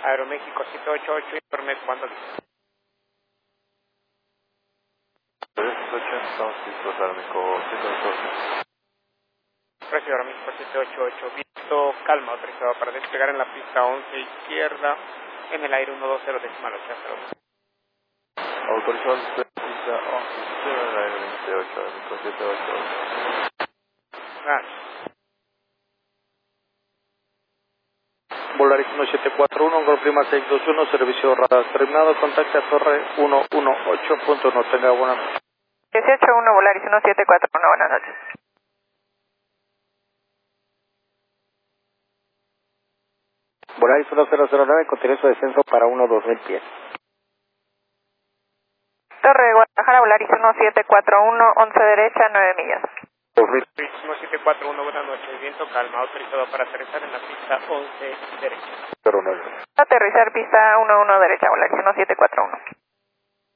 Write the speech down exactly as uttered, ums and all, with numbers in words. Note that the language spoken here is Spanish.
Aeroméxico siete ocho ocho, informe cuando listo. siete ocho ocho, estamos listos, Aeroméxico siete ocho ocho. Recibe Aeroméxico siete ocho ocho, visto, calma, autorizado para desplegar en la pista once izquierda, en el aire uno dos cero decimal ocho cero. Autorizado a despegar pista once izquierda, en el aire veintiocho, Aeroméxico siete ocho ocho. Gracias. Volaris uno siete cuatro uno, Gol Prima seis dos uno, servicio radar terminado, contacte a Torre uno uno ocho, punto, no tenga buena noche. dieciocho uno, Volaris uno siete cuatro uno, buenas noches. Volaris uno cero cero nueve, continúe su descenso para uno dos mil pies. Torre Guadalajara, Volaris uno siete cuatro uno, once derecha, nueve millas. dos mil. uno siete cuatro uno, buenas noches, viento, calma, autorizado para aterrizar en la pista once derecha. cero nueve. Aterrizar pista uno uno derecha, Volaris uno siete cuatro uno.